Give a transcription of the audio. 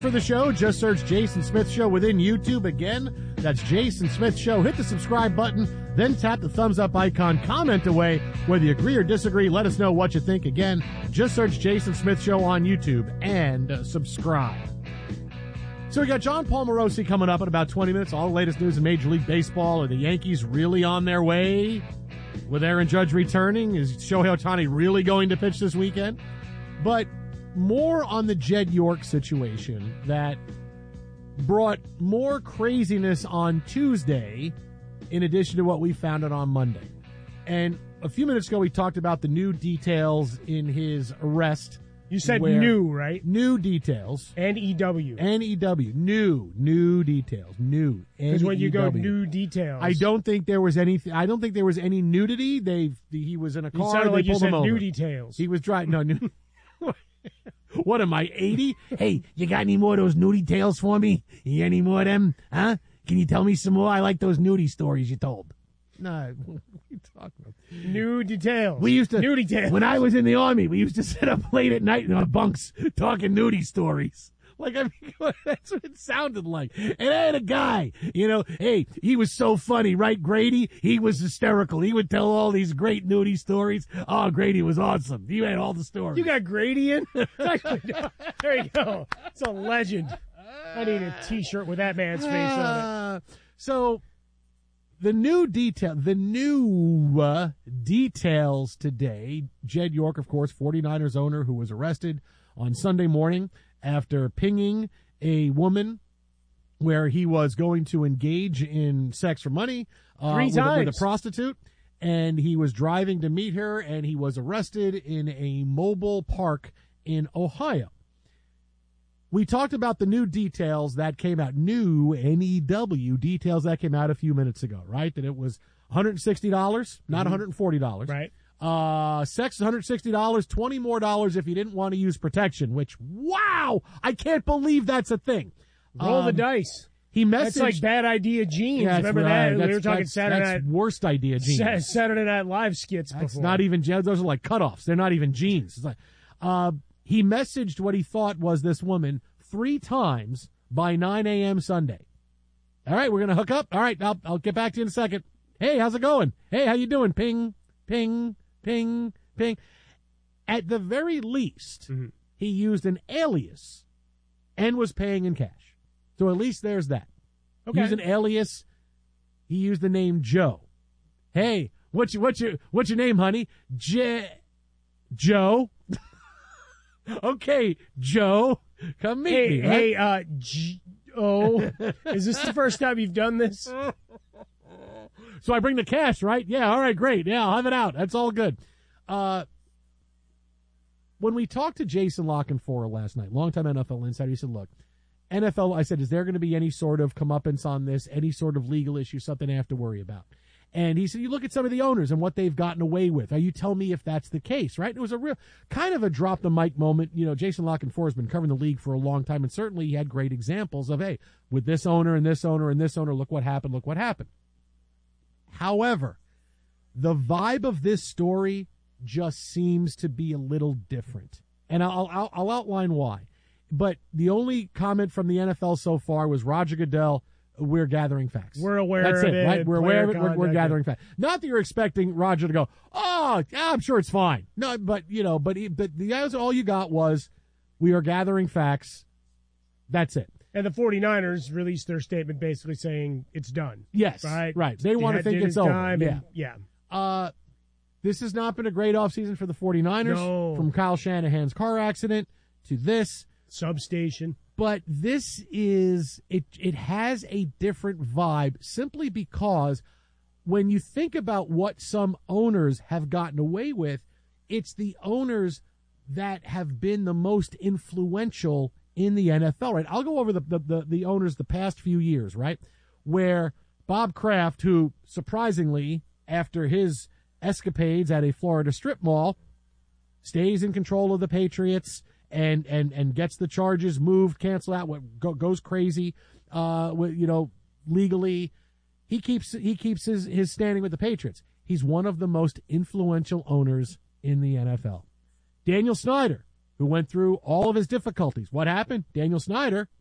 For the show, just search Jason Smith Show within YouTube. Again, that's Jason Smith Show. Hit the subscribe button, then tap the thumbs up icon. Comment away whether you agree or disagree. Let us know what you think. Again, just search Jason Smith Show on YouTube and subscribe. So we got John Paul Morosi coming up in about 20 minutes. All the latest news in Major League Baseball. Are the Yankees really on their way? With Aaron Judge returning, is Shohei Ohtani really going to pitch this weekend? But more on the Jed York situation that brought more craziness on Tuesday in addition to what we found out on Monday. And a few minutes ago, we talked about the new details in his arrest. You said new, right? New details. N-E-W. N-E-W. New details. New. Because when you go new details. I don't think there was any nudity. He was in a car. You sounded like you said new details. He was driving. No, new. What am I, 80? Hey, you got any more of those nudie tales for me? You got any more of them? Huh? Can you tell me some more? I like those nudie stories you told. No, what are you talking about? New details. We used to, new details. When I was in the Army, we used to sit up late at night in our bunks talking nudie stories. Like, I mean, that's what it sounded like. And I had a guy, hey, he was so funny, right, Grady? He was hysterical. He would tell all these great nudie stories. Oh, Grady was awesome. He had all the stories. You got Grady in? There you go. It's a legend. I need a T-shirt with that man's face on it. So, the new details today, Jed York, of course, 49ers owner who was arrested on Sunday morning after pinging a woman where he was going to engage in sex for money with a prostitute, and he was driving to meet her, and he was arrested in a mobile park in Ohio. We talked about the new details that came out, new N-E-W details that came out a few minutes ago, right? That it was $160, not $140. Right. Sex $160, $20 more if you didn't want to use protection, which, wow, I can't believe that's a thing. Roll the dice. He messaged. That's like Bad Idea Jeans. Yeah, remember right. that? We were talking Saturday Night. That's worst idea jeans. Saturday Night Live skits that's before. Not even, those are like cutoffs. They're not even jeans. It's like, he messaged what he thought was this woman 3 times by 9 a.m. Sunday. All right, we're going to hook up. All right, I'll get back to you in a second. Hey, how's it going? Hey, how you doing? Ping, ping, ping, ping. At the very least, he used an alias and was paying in cash. So at least there's that. Okay. He used an alias. He used the name Joe. Hey, what's your name, honey? Joe. Okay, Joe, come meet me. Right? Is this the first time you've done this? So I bring the cash, right? Yeah, all right, great. Yeah, I'll have it out. That's all good. When we talked to Jason Lockenfora last night, longtime NFL insider, he said, look, NFL, I said, is there going to be any sort of comeuppance on this, any sort of legal issue, something I have to worry about? And he said, you look at some of the owners and what they've gotten away with. Now, you tell me if that's the case, right? It was a real kind of a drop the mic moment. Jason Lockenfora has been covering the league for a long time, and certainly he had great examples of, hey, with this owner and this owner and this owner, look what happened. However, the vibe of this story just seems to be a little different. And I'll outline why. But the only comment from the NFL so far was Roger Goodell, we're gathering facts. We're aware That's of it, right? We're aware of it. We're gathering facts. Not that you're expecting Roger to go, oh, I'm sure it's fine. No, but the all you got was, we are gathering facts. That's it. And the 49ers released their statement basically saying it's done. Yes. Right. They want to think it's over. Yeah. This has not been a great offseason for the 49ers. No. From Kyle Shanahan's car accident to this. Substation. But this is, it has a different vibe simply because when you think about what some owners have gotten away with, it's the owners that have been the most influential in the NFL, right? I'll go over the owners the past few years, right? Where Bob Kraft, who surprisingly, after his escapades at a Florida strip mall, stays in control of the Patriots, and gets the charges moved, cancel out, goes crazy, legally. He keeps his standing with the Patriots. He's one of the most influential owners in the NFL. Daniel Snyder, who went through all of his difficulties. What happened? Daniel Snyder